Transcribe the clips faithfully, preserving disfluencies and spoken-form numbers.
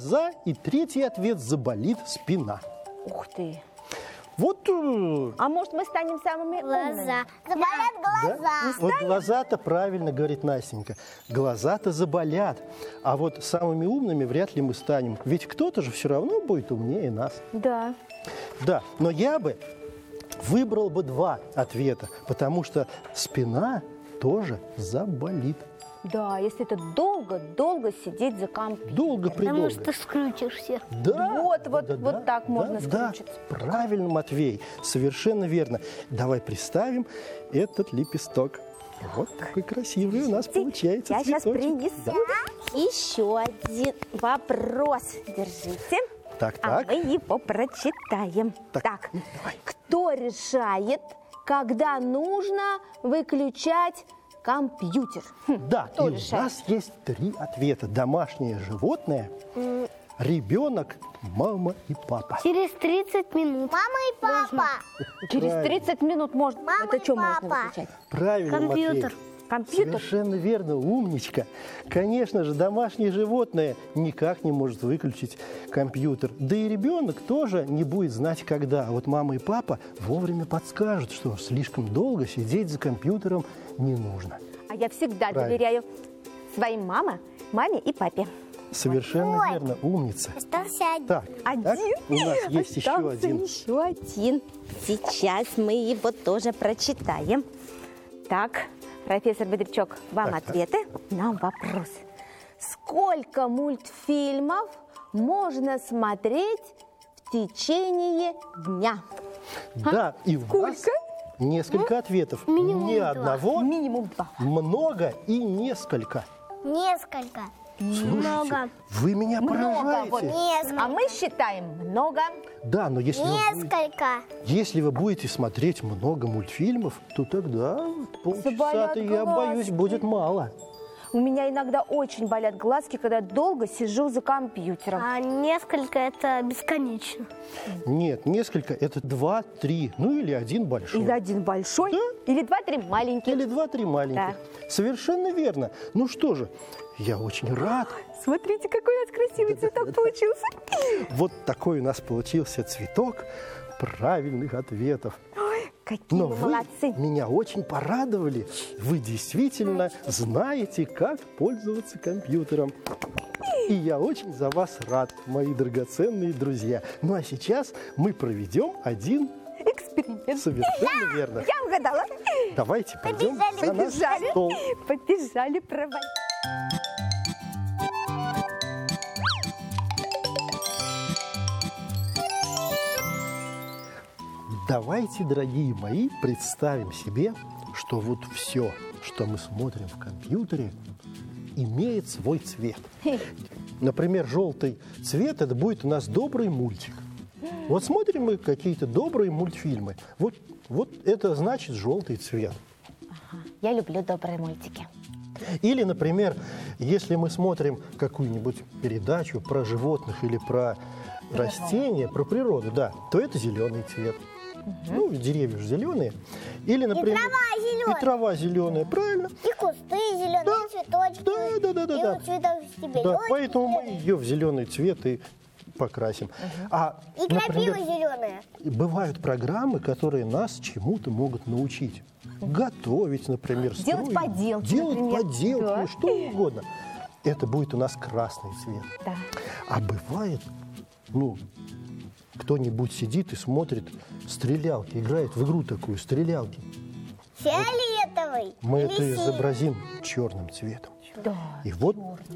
глаза. И третий ответ – заболит спина. Ух ты. Вот. э, А может, мы станем самыми умными? Глаза. Заболят глаза. Да? Вот глаза-то правильно, говорит Настенька. Глаза-то заболят. А вот самыми умными вряд ли мы станем. Ведь кто-то же все равно будет умнее нас. Да. Да, но я бы выбрал бы два ответа, потому что спина тоже заболит. Да, если это долго-долго сидеть за компьютером. Долго-предолго. Потому что скрутишься. Да, Вот, вот, да, вот да, так да, можно да, скручиться. правильно, Матвей, совершенно верно. Давай представим этот лепесток. Вот какой красивый у нас получается Я сейчас цветочек. принесу Да. еще один вопрос. Держите. Так, А так. мы его прочитаем. Так, Так, ну, давай. кто решает, когда нужно выключать компьютер? Хм, Да, кто и решает? у нас есть три ответа. Домашнее животное, ребенок, мама и папа. Через тридцать минут. Мама и папа. Через правильно. тридцать минут можно. Мама Это и что можно папа. выключать? Правильно, Компьютер. Матвей. Компьютер? Совершенно верно, умничка. Конечно же, домашнее животное никак не может выключить компьютер. Да и ребенок тоже не будет знать, когда. А вот мама и папа вовремя подскажут, что слишком долго сидеть за компьютером не нужно. А я всегда Правильно. доверяю своим маме, маме и папе. Совершенно Ой. верно, умница. Остался один. Так, Один. так, у нас есть еще Остался один. еще один. Сейчас мы его тоже прочитаем. Так, профессор Бодрячок, вам Так, так. ответы на вопрос. Сколько мультфильмов можно смотреть в течение дня? Да, и у нас Сколько? несколько ответов. Минимум Не два. одного, Минимум два. много и несколько. Несколько. Слушайте, Много. вы меня Много. Вот. поражаете. Несколько. А мы считаем много. Да, но если вы, будете, Несколько. если вы будете смотреть много мультфильмов, то тогда полчаса-то, Заболят я боюсь, глазки. будет мало. У меня иногда очень болят глазки, когда я долго сижу за компьютером. А несколько это бесконечно. Нет, несколько, это два, три, ну или один большой. Или один большой, Да. или два-три маленьких. Или два-три маленьких. Совершенно верно. Ну что же, я очень рад. Смотрите, какой у нас красивый цветок получился. Вот такой у нас получился цветок правильных ответов. Ой, какие Но вы вы молодцы. меня очень порадовали. Вы действительно знаете, как пользоваться компьютером. И я очень за вас рад, мои драгоценные друзья. Ну а сейчас мы проведем один Эксперимент. совершенно верно. Я угадала. Давайте пойдем за наш Побежали. стол. Побежали проводить. Давайте, дорогие мои, представим себе, что вот все, что мы смотрим в компьютере, имеет свой цвет. Например, желтый цвет – это будет у нас добрый мультик. Вот смотрим мы какие-то добрые мультфильмы. Вот, вот это значит желтый цвет. Я люблю добрые мультики. Или, например, если мы смотрим какую-нибудь передачу про животных или про растения, про природу, да, то это зеленый цвет. Ну, деревья же зеленые. Или, например, трава зеленая. И трава зеленая, правильно. И кусты зеленые, Да. и цветочки. Да, да, да, да, и да. вот цветочки Да, белые. поэтому мы ее в зеленый цвет и покрасим. А, И крапива например, зеленая. бывают программы, которые нас чему-то могут научить. Готовить, например, Делать строить, поделки, делать например. поделки, Да. ну, что угодно. Это будет у нас красный цвет. Да. А бывает, ну, кто-нибудь сидит и смотрит стрелялки, играет в игру такую, стрелялки. Фиолетовый. Мы или это синий. изобразим черным цветом. Да. И вот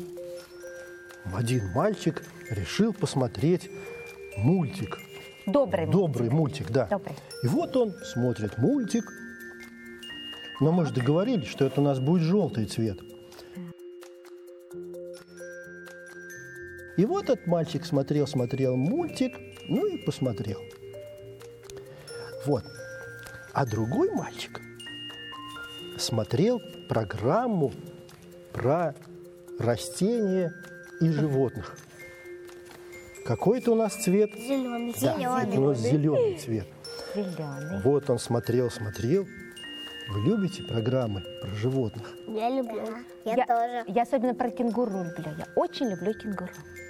один мальчик решил посмотреть мультик. Добрый мультик. Добрый мультик, да. Добрый. И вот он смотрит мультик. Но мы же договорились, что это у нас будет желтый цвет. И вот этот мальчик смотрел, смотрел мультик, ну и посмотрел. Вот. А другой мальчик смотрел программу про растения и животных. Какой это у нас цвет? Зеленый. Да, Зеленый. это у нас зеленый цвет. Зеленый. Вот он смотрел, смотрел. Вы любите программы про животных? Я люблю. Я, Я, тоже. я особенно про кенгуру люблю. Я очень люблю кенгуру.